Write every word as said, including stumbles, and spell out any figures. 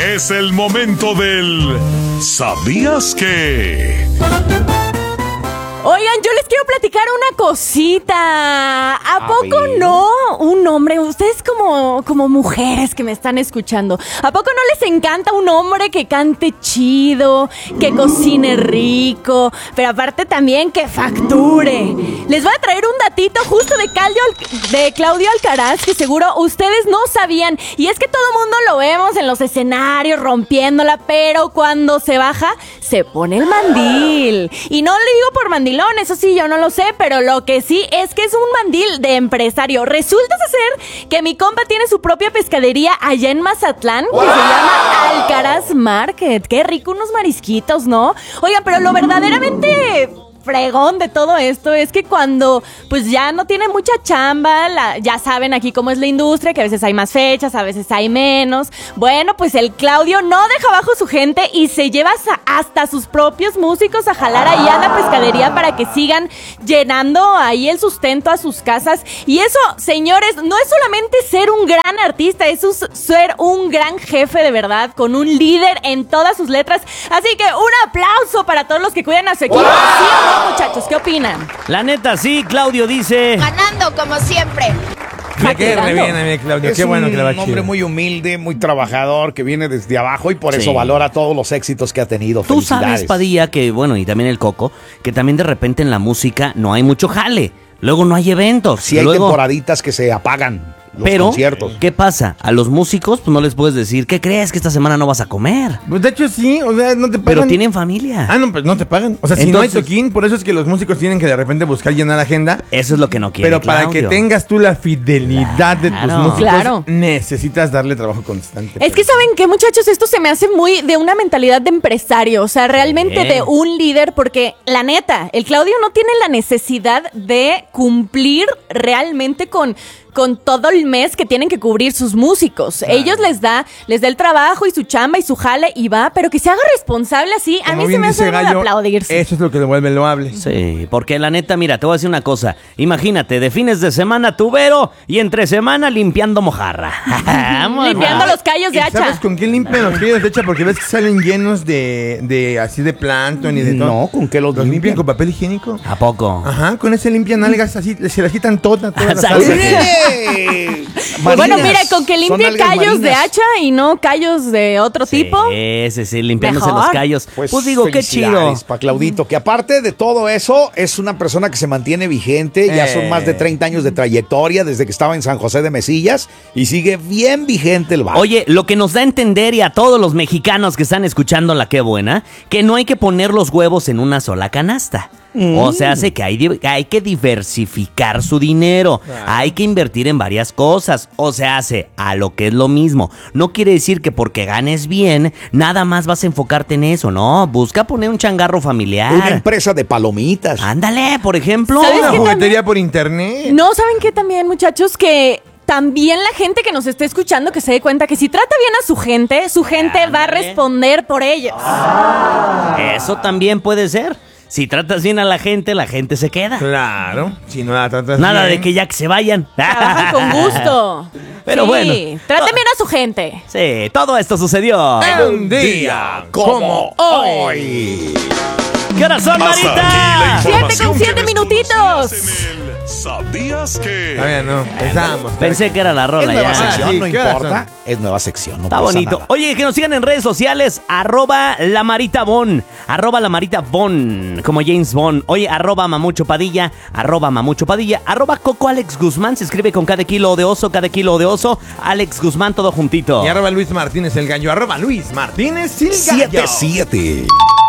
Es el momento del ¿sabías qué? Oigan, yo les quiero platicar una cosita. ¿A, ¿A poco ver? no? Un hombre, ustedes como, como mujeres que me están escuchando, ¿a poco no les encanta un hombre que cante chido, que cocine rico, pero aparte también que facture? Les voy a traer un datito justo de, Claudio, de Claudio Alcaraz que seguro ustedes no sabían. Y es que todo el mundo lo vemos en los escenarios rompiéndola, pero cuando se baja, se pone el mandil. Y no le digo por mandil, eso sí, yo no lo sé, pero lo que sí es que es un mandil de empresario. Resulta ser que mi compa tiene su propia pescadería allá en Mazatlán, que ¡wow! Se llama Alcaraz Market. Qué rico unos marisquitos, ¿no? Oigan, pero lo verdaderamente fregón de todo esto es que cuando pues ya no tiene mucha chamba, la, ya saben aquí cómo es la industria, que a veces hay más fechas, a veces hay menos. Bueno, pues el Claudio no deja abajo su gente y se lleva hasta sus propios músicos a jalar ahí a la pescadería para que sigan llenando ahí el sustento a sus casas. Y eso, señores, no es solamente ser un gran artista, es ser un gran jefe de verdad, con un líder en todas sus letras. Así que un aplauso para todos los que cuidan a su equipo. ¿Sí o no, muchachos? ¿Qué opinan? La neta, sí, Claudio dice... ganando, como siempre. Me queda re bien a mí, Claudio. Es Qué bueno que le va un chido. hombre muy humilde, muy trabajador, que viene desde abajo y por Sí. eso valora todos los éxitos que ha tenido. Tú sabes, Padilla, que bueno, y también el Coco, que también de repente en la música no hay mucho jale. Luego no hay eventos. Sí hay Luego... temporaditas que se apagan los Pero, conciertos. ¿qué pasa? A los músicos, pues no les puedes decir, ¿qué crees que esta semana no vas a comer? Pues de hecho sí, o sea, no te pagan. Pero tienen familia. Ah, no, pues no te pagan. O sea, si Entonces, no hay toquín, por eso es que los músicos tienen que de repente buscar llenar agenda. Eso es lo que no quiere Pero para Claudio. que tengas tú la fidelidad de tus Claro. músicos, Claro. necesitas darle trabajo constante. Es que ¿saben qué, muchachos? Esto se me hace muy de una mentalidad de empresario, o sea, realmente Bien. de un líder, porque la neta, el Claudio no tiene la necesidad de cumplir realmente con... con todo el mes que tienen que cubrir sus músicos. Claro. Ellos les da, les da el trabajo y su chamba y su jale y va, pero que se haga responsable así, Como a mí se bien me hace dice algo de Gallo, aplaudirse. Eso es lo que le vuelve loable. Sí, porque la neta, mira, te voy a decir una cosa. Imagínate, de fines de semana tubero y entre semana limpiando mojarra. Limpiando los callos de ¿Y hacha. ¿Sabes con qué limpian los callos de hacha? Porque ves que salen llenos de, de así de plancton y de todo. No, ¿con qué los, ¿Los limpian limpian? con papel higiénico? ¿A poco? Ajá, con ese limpian algas así, se las quitan todas, todas las ¿Sabes? algas. Pues bueno, Marinas. mira, con que Son limpie algas callos de marinas. hacha y no callos de otro tipo. Sí, sí, sí, limpiándose Mejor. los callos. Pues, Pues, digo, qué chido. felicidades pa' Claudito, que aparte de todo eso, es una persona que se mantiene vigente. Ya Eh. son más de treinta años de trayectoria desde que estaba en San José de Mesillas y sigue bien vigente el bar. Oye, lo que nos da a entender y a todos los mexicanos que están escuchando la Qué Buena, que no hay que poner los huevos en una sola canasta. Mm. O sea, hace que hay, di- hay que diversificar su dinero. Claro. Hay que invertir en varias cosas. O sea, hace a lo que es lo mismo. No quiere decir que porque ganes bien, nada más vas a enfocarte en eso, ¿no? Busca poner un changarro familiar. Una empresa de palomitas. Ándale, por ejemplo. ¿Sabes Una qué juguetería también? por internet. No, ¿saben qué también, muchachos? Que también la gente que nos esté escuchando que se dé cuenta que si trata bien a su gente, su gente Ándale. va a responder por ellos. Eso también puede ser. Si tratas bien a la gente, la gente se queda. Claro, si no la tratas Nada bien. de que ya que se vayan. Trabajan con gusto. Pero sí, bueno. traten bien a su gente. Sí, todo esto sucedió. Un día como hoy. ¿Qué hora son, Hasta aquí la Marita? Siete información con siete que minutitos. desconocías en el ¿sabías qué? Todavía no, empezamos. Pensé que era la Es rola nueva ya. sección, sí, no ¿qué horas importa. Es nueva sección, no Está pasa bonito. nada. Oye, que nos sigan en redes sociales, arroba la Marita Bon, arroba la Marita Bon, como James Bond. Oye, arroba Mamucho Padilla, arroba Mamucho Padilla, arroba Coco Alex Guzmán, se escribe con cada kilo de oso, cada kilo de oso, Alex Guzmán, todo juntito. Y arroba Luis Martínez el gallo, arroba Luis Martínez el gallo. siete siete.